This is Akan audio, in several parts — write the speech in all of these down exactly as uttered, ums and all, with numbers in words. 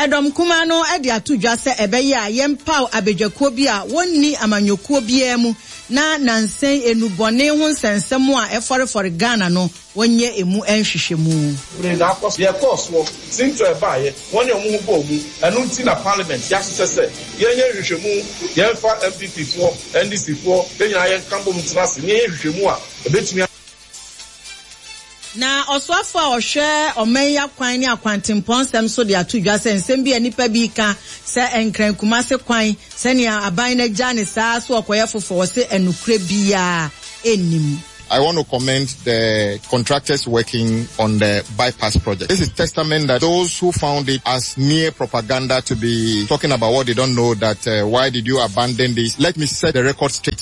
Edom kuma no edi atudwa se ebeye a yempa abedwakuo bi a wonni amanyokuo bia mu na nansen enubone ho nsensem a eforefore Ghana no wonye emu enhwehwemu. Brenda course ye course wo sinto e ba ye wonye omu hu bo mu enu nti na parliament ya sese yenye hwehwemu ye fa M P P fo N D C fo yenyina ye kambo mtrase ne hwehwemu a ebetumi na oswafo a ohwe omeya kwan ni akwantempon sem so de atudwa se nsem bi anipa bi ka se enkran kumase kwan se ne aban na gya ne saa so okoye fofo se enukure bia enim. I want to commend the contractors working on the bypass project. This is testament that those who found it as mere propaganda to be talking about what they don't know, that uh, why did you abandon this? Let me set the record straight.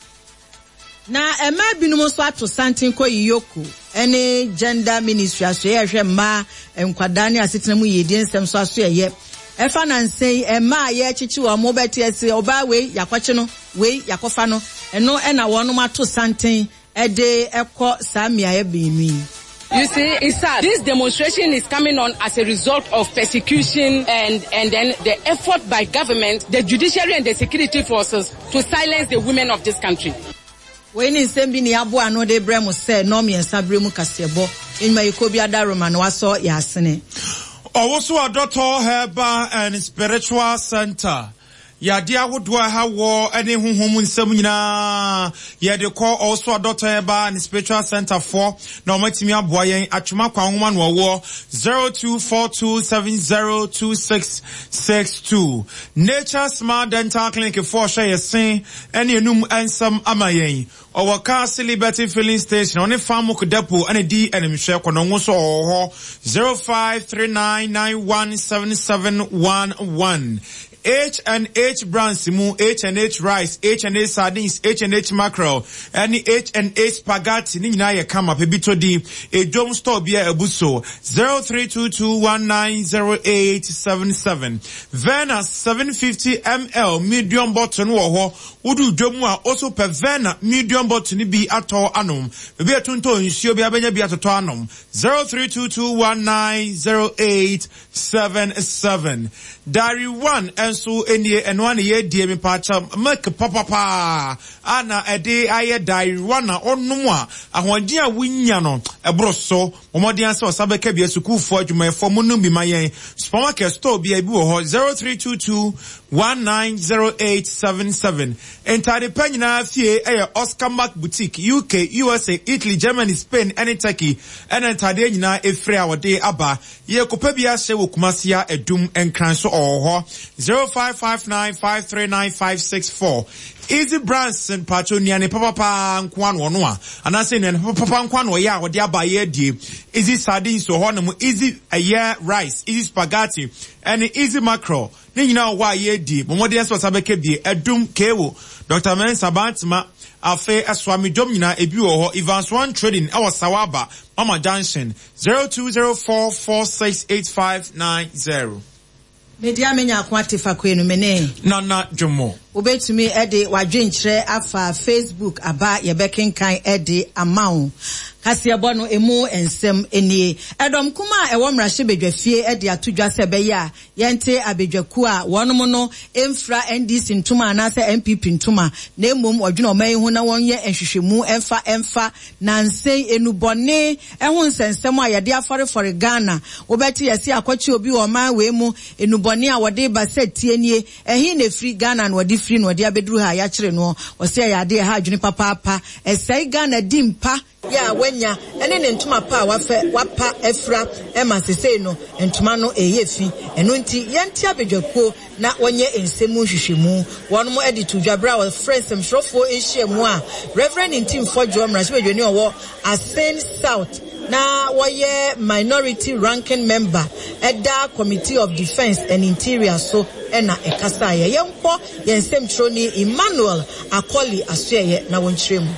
Na ema binumo so ato santin ko yiyoku ene gender ministry aso ye hwe ma enkwada ne asetena mu yedi nsem so aso ye efa na nsei ema ye chichi wo mo beti ese oba we yakwache no we yakofa no eno ena wono ato santin ede ekọ samia ye binu. You see, it's sad. This demonstration is coming on as a result of persecution and, and then the effort by government, the judiciary and the security forces to silence the women of this country. When in Sembini Abu ano de bremo se no mi ensabremu kasebo in my Kobia Daroman waso yasene. Also a doctor herba and spiritual center. Yadia wodwa ha wo ene honhom nsam nyina ye de call also a doctor herba and spiritual center for na omatimi aboa yen atwuma kwa nhoma no wo zero two four two seven zero two six six two. Nature Smart Dental Clinic for share yesen ene enum ensam amayen owo Castle Liberty Filling Station on farm depot ene di enem hwe kono ngo so ho zero five three nine nine one seven seven one one. H and H brands mu H and H rice, H and H sardines, H and H mackerel, any H and H spaghetti ni nyina ye kama pebito di a dome store bia ebuso zero three two two one nine zero eight seven seven. Vena seven fifty milliliters medium bottle wo ho udu dome a also per Vena medium bottle ni bi ato anom bebi atunto nsuo bia benya bi atoto anom zero three two two one nine zero eight seven seven. Dari one and so enie and one ye die me pacha make papa pa ana ede aye Dari one onum a ahonje a wunya no ebro so omodian se osabeka bia sukufo adwuma efo munum bi mayen supermarket store bia bi wo ho zero three two two one nine zero eight seven seven. Entire penyina fie eye Oscar Mark Boutique U K U S A Italy Germany Spain and Turkey and entire nyina efre awode aba ye kopa bia hye wo kumasia edum enkran so oho zero five five nine five three nine five six four. Easy brands and patronia ne papa pa nkwan wono a anase ne papa pa nkwan wo ya wode aba ye die easy sardines so ho no easy aye rice easy spaghetti and easy mackerel ne nyina wa ye die momode so sabeke bi edum kewo Doctor Mensa Bantima afe aswami dom nyina ebi wo ho Evans One Trading awa Sawaba Mama Junction zero two zero four four six eight five nine zero. Media menya akwatifa kwenu mene Nana Jomo ubetumi ede wadwenkyere afa Facebook aba yebekenkan ede amao kasiebo no emu ensem enie edom kuma ewo mrahye bedwafie ede atudwa se beye a yente abedwaku a wonom no emfra N D C ntuma na se M P P ntuma na emom odwena oman hu na wonye enhwehwemu emfa emfa nansen enubone ehun nsensem a yede afore for Ghana obeti yesi akwachi obi wo man we mu enubone a wode ba setie nie ehin na free Ghana na wode free no wode abeduru ha ya kire no wose ya de ha adwene papa papa esai Ghana dimpa ya wenya ene ne ntuma pa wafa wapa efra ema sesei no ntuma no eyefi eno nti yenti abedwakuo na wonye ensemu hwehwemu wonmo editu dwabra wa friends mshrofo ehyiemu a Reverend Ntimfo Jomra sebedwani owo Asen South na woye minority ranking member eda Committee of Defense and Interior so ena ekasa ye yenko yensem troni Emmanuel Akoli asuyeye na wonkyeremu.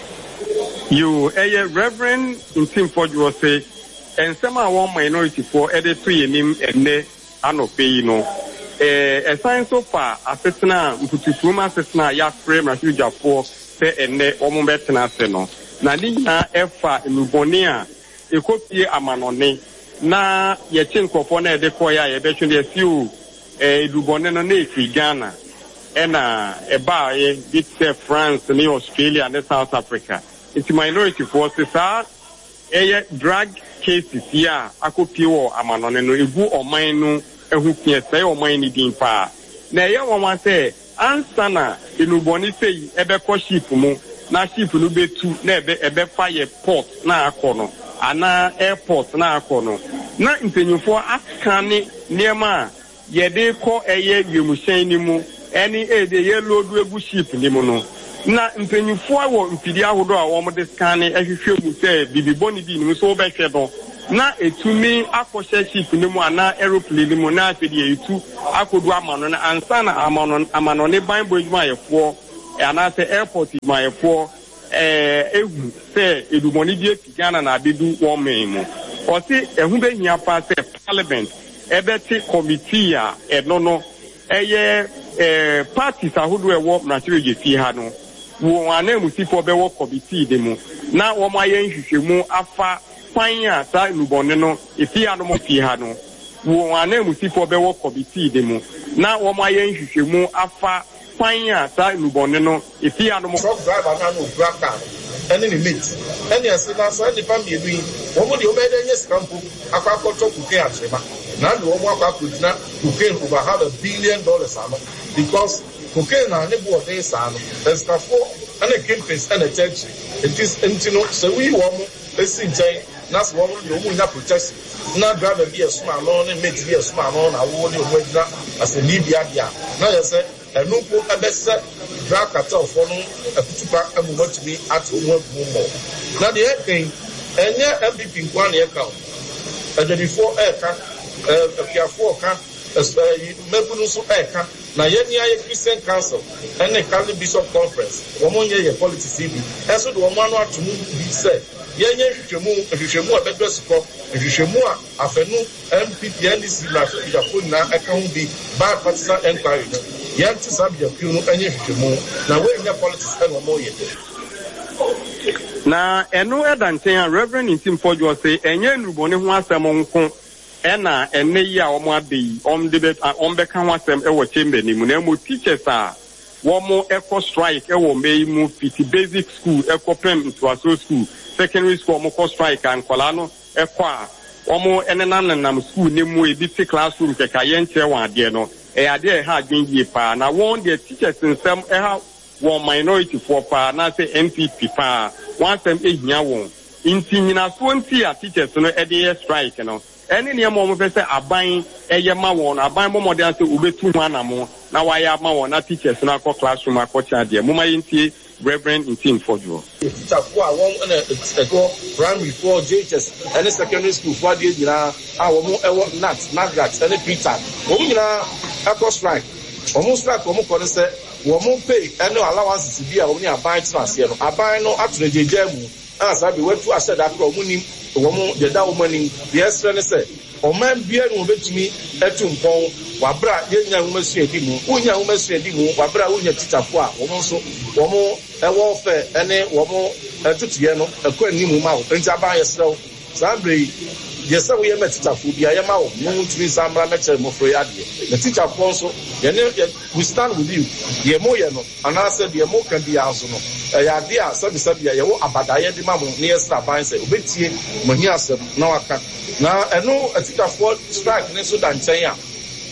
You a Reverend Ntimfo Jomra say and some are one minority for edit three nim and ne anope no eh assign so far asesna mputifuma asesna ya frame rajuja for say enne omo betena se no na ni na efa emubone a ekopie amanone na ye chinkofo na ede ko ya ye betwe de fiu eh dubone no na efi Ghana ena eba ye bit France ne Australia ne South Africa it's minority forces are eye drug cases ya akopie wo amanone no egu oman no ehu pie sei oman ni din pa na ye won say ansa na enuboni sei ebe ko ship mu na ship no betu na ebe ebe fire port na akono ana airport na akono na mpenyufo askane niema ye de ko eye yemuhyen ni mu eni e de ye load egu ship ni mu no na mpenyufo wo mpidi ahodo a wo mo de scan ehwehwe mu se bibiboni bi ni so be hwe do na etumi akoshe ship ni mu ana aeroplane ni mu na afedi etu akodu amano na ansa na amano amano ne ban bojuma yefo ana se airport ma yefo eh ehu se edumoni bi efi Ghana na abedu wo memu o se ehu be hia pa se parliament ebeti committee a eno no eye eh parties ahodo ewo mrachire jefi ha no wo anamu sifo be wo committee de mu na wo ma ye nhwehwemu afa kwan a sa nubone no efi ha no mo fi ha no wo anamu sifo be wo committee de mu na wo ma ye nhwehwemu afa kwan a sa nubone no efi ha no mo truck driver na no draka ene ni mate ene ase na so ene family edu wo mo de obede nye skampo akwa akọtọ kuke atrema na do wo akwa akudina kuke over half a billion dollars ano because cocaine na ne bo dey sa no escafo ana kimpins ana church it is intino so we wo mo esi nchen na so wo no mo nya protection na driver bi esuma no ne mate bi esuma no na wo ne o adina as a libya dia na yese enu ko abese drug cartel for no akutupa amumotumi at omo mo na de ekin enye M P P nkwa na e ka o de before e ka e piafo ka mebunu so e ka na yeni aye Christian Council and the Catholic Bishop Conference womo ye ye politics bi eso de womo anu atumu bi se yenye hwehwemu hwehwemu abedwes ko hwehwemu a afenu M P P N D C la Japan na aka hu bi by partisan inquiry yanti sabia piu no enye hwehwemu na we nya politics e womo ye na enu edanten Reverend Ntimfodwo say enye nrubone ho asem nko ena ene yi a omo abeyi om debate om beka ho asem e wo chamber ni mu na mo teachers a wo mo eco strike e wo mei mu fiti basic school eco prem into aso school secondary school mo ko strike an kola no eco a omo ene nanam school ne mu e bi ti classroom ke ka ye nche wa ade no e ade e ha adwen yi pa na won the teachers nsem e ha wo minority for pa na say M P P pa one sem e hia won inti nyina so nti a teachers no e de strike no eni ne mo mo pese aban eye ma won aban mo modern say obetu hu anamo na wa ya ma won na teachers na akọ classroom akọ chade mo ma yintie Reverend Ntimfodwo teacher for won na ego primary for J H S and secondary school for the nyina a wo mo ewo nat nagrat and Peter wo nyina akọ strike wo mo strike wo mo ko se wo mo pay and allowance bi a wo ni aban transfer no aban no atunejeje mu asa bi wetu aseda akọ mo ni womo de da womo ni de esre ne se o man bia no betumi etu mpon wabra yenya womasu edi mu wonya womasu edi mu wabra wonya titafo a womo so womo ewo fe ene womo etutuye no ekọ animu ma wo enti aba yesrew sabre yesa wo ye metitafo bia ye ma wo no ntumi samra meche mo fro ya de the teacher for so ye ne we stand with you ye mo ye no ana se de mo kan bia so no e ya de a sabi sabi ye wo abadaye de ma mo ne yesa ban se obetie mo hi asem na waka na eno a teacher for strike ne so dan chen ya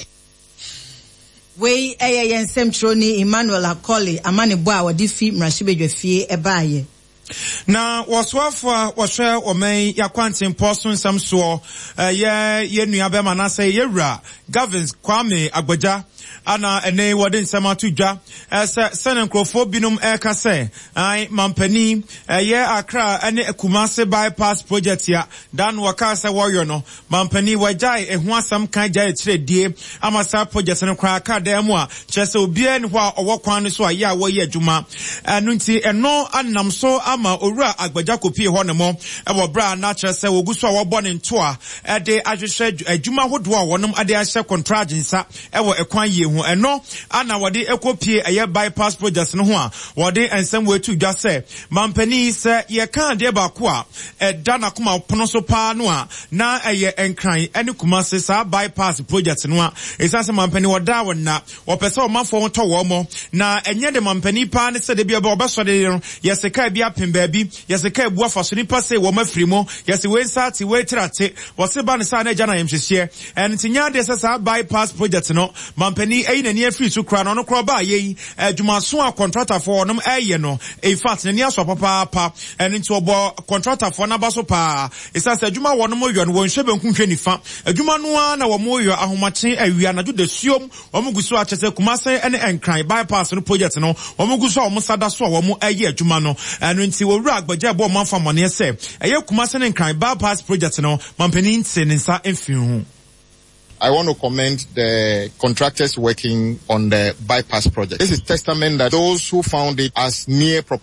we eye yen semtro ni Emmanuel Akoli amane bo a wodi fi mrashibedwafie e baaye na waswafo a wɔhwɛ ɔman yakwanten pɔso nsɛm soɔ ɛyɛ yɛ nua bɛma na sɛ yɛwura Gavins Kwame Agbaja ana ene wɔde nsɛm ato dwa ɛsɛ sɛne nkurɔfoɔ binom ɛka sɛ ai mampani ɛyɛ Accra ɛne Kumasi bypass project ya dan wɔka sɛ wɔyɔ no mampani wɔgyae ɛho asɛm kan gyae kyerɛ die ama saa project no koraa ka dan mu a kyerɛ sɛ obiara ne hɔ a ɔwɔ kwan no so a yɛ a wɔyɛ adwuma ɛno nti ɛno anam so ama owura Agbaja kopie hɔ ne mo ɛwɔ bra na kyerɛ sɛ wogu so a wɔbɔ ne nto a ɛde ahwehwɛ adwuma hodoɔ a wɔnom ade ahyɛ contract nsa ɛwɔ ɛkwan yie hu eno ana wode ekopie eye bypass project no ho a wode ensem wetu dwa se mampani se ye kan de ba ko a eda na koma pono so pa no a na eye enkran ene Kumasi sa bypass project no a esa se mampani woda wona wopese o mafo to wo mo na enye de mampani pa ne se de bia ba obeso de yeseka bia pem baabi yeseka ebu afaso ni pa se wo mafiri mo yesi we nsati we trate wo se ba ne sa na agya na yemhwehye en tinya de se sa bypass project no mampani eyi na ni afiri so kra no no kra ba ye adwumaso a contractor for no eye no in fact na ni aso papa pa en nti obo contractor for na ba so pa esa se adwuma wo no mo yo no wo nhwe benku hwe nifa adwuma no na wo mo yo ahomache awia na jude suom wo mo guso a chese Kumasi ene enkran bypass no project no wo mo guso wo mo sada so wo mo eye adwuma no en nti wo wura agbaja bo man fa mone se eye Kumasi ne enkran bypass project no mampani nse nsa emfihu. I want to commend the contractors working on the bypass project. This is testament that those who found it as near propaganda